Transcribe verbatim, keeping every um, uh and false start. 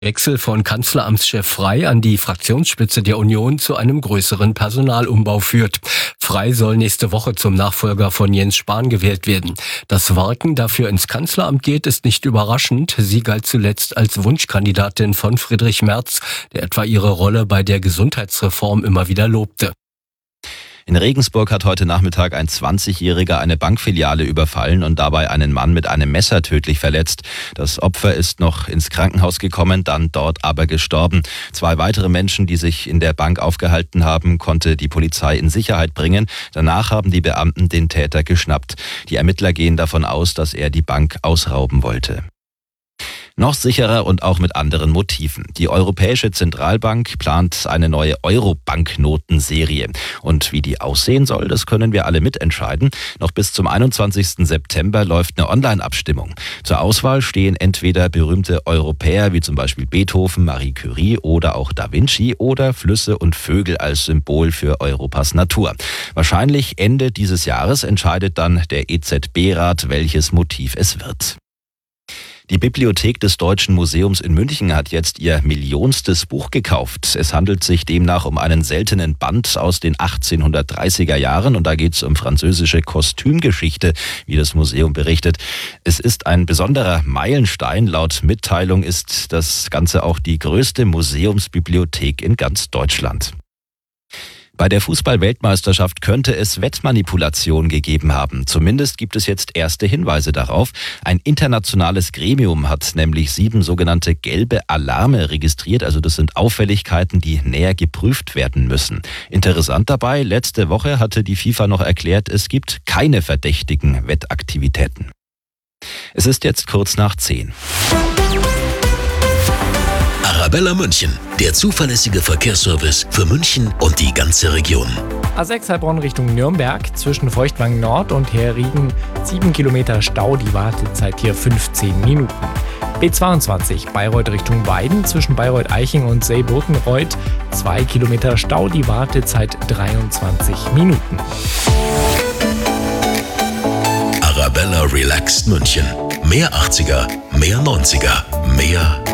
Wechsel von Kanzleramtschef Frey an die Fraktionsspitze der Union zu einem größeren Personalumbau führt. Frey soll nächste Woche zum Nachfolger von Jens Spahn gewählt werden. Dass Warken dafür ins Kanzleramt geht, ist nicht überraschend. Sie galt zuletzt als Wunschkandidatin von Friedrich Merz, der etwa ihre Rolle bei der Gesundheitsreform immer wieder lobte. In Regensburg hat heute Nachmittag ein zwanzigjähriger eine Bankfiliale überfallen und dabei einen Mann mit einem Messer tödlich verletzt. Das Opfer ist noch ins Krankenhaus gekommen, dann dort aber gestorben. Zwei weitere Menschen, die sich in der Bank aufgehalten haben, konnte die Polizei in Sicherheit bringen. Danach haben die Beamten den Täter geschnappt. Die Ermittler gehen davon aus, dass er die Bank ausrauben wollte. Noch sicherer und auch mit anderen Motiven. Die Europäische Zentralbank plant eine neue Euro-Banknotenserie. Und wie die aussehen soll, das können wir alle mitentscheiden. Noch bis zum einundzwanzigsten September läuft eine Online-Abstimmung. Zur Auswahl stehen entweder berühmte Europäer wie zum Beispiel Beethoven, Marie Curie oder auch Da Vinci oder Flüsse und Vögel als Symbol für Europas Natur. Wahrscheinlich Ende dieses Jahres entscheidet dann der E Z B-Rat, welches Motiv es wird. Die Bibliothek des Deutschen Museums in München hat jetzt ihr millionstes Buch gekauft. Es handelt sich demnach um einen seltenen Band aus den achtzehnhundertdreißiger Jahren und da geht es um französische Kostümgeschichte, wie das Museum berichtet. Es ist ein besonderer Meilenstein. Laut Mitteilung ist das Ganze auch die größte Museumsbibliothek in ganz Deutschland. Bei der Fußball-Weltmeisterschaft könnte es Wettmanipulation gegeben haben. Zumindest gibt es jetzt erste Hinweise darauf. Ein internationales Gremium hat nämlich sieben sogenannte gelbe Alarme registriert. Also das sind Auffälligkeiten, die näher geprüft werden müssen. Interessant dabei, letzte Woche hatte die FIFA noch erklärt, es gibt keine verdächtigen Wettaktivitäten. Es ist jetzt kurz nach zehn. Arabella München, der zuverlässige Verkehrsservice für München und die ganze Region. A sechs Heilbronn Richtung Nürnberg, zwischen Feuchtwangen Nord und Herrieden sieben Kilometer Stau, die Wartezeit hier fünfzehn Minuten. B zweiundzwanzig Bayreuth Richtung Weiden, zwischen Bayreuth-Eiching und Seeburkenreuth zwei Kilometer Stau, die Wartezeit dreiundzwanzig Minuten. Arabella Relaxed München. Mehr achtziger, mehr neunziger, mehr